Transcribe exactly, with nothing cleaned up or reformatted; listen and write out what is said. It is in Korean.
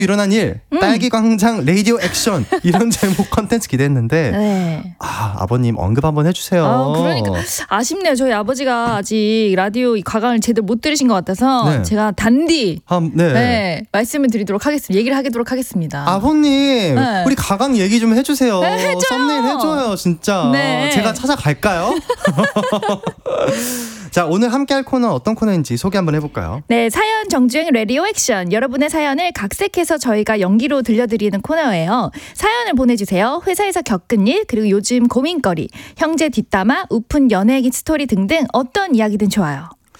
일어난 일, 음. 딸기광장 라디오 액션 이런 제목 컨텐츠 기대했는데 네. 아, 아버님 언급 한번 해주세요. 아, 그러니까 아쉽네요. 저희 아버지가 아직 라디오 이 과강을 제대로 못 들으신 것 같아서 네. 제가 단디 아, 네. 네, 말씀을 드리도록 하겠습니다. 얘기를 하도록 하겠습니다. 아버님 네. 우리 가강 얘기 좀 해주세요. 네, 해줘요. 썸네일 해줘요 진짜. 네. 제가 찾아갈까요? 자, 오늘 함께할 코너 어떤 코너인지 소개 한번 해볼까요? 네, 사연 정주행 라디오 액션. 여러분의 사연을 각색해서 저희가 연기로 들려드리는 코너예요. 사연을 보내주세요. 회사에서 겪은 일, 그리고 요즘 고민거리, 형제 뒷담화, 우픈 연애 스토리 등등 어떤 이야기든 좋아요.